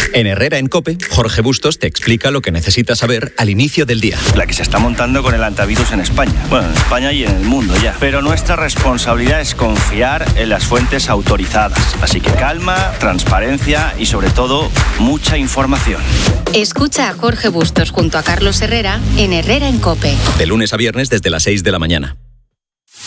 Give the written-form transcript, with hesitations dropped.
En Herrera en COPE, Jorge Bustos te explica lo que necesitas saber al inicio del día. La que se está montando con el antivirus en España. Bueno, en España y en el mundo ya. Pero nuestra responsabilidad es confiar en las fuentes autorizadas. Así que calma, transparencia y sobre todo, mucha información. Escucha a Jorge Bustos junto a Carlos Herrera en Herrera en COPE. De lunes a viernes desde las 6 de la mañana.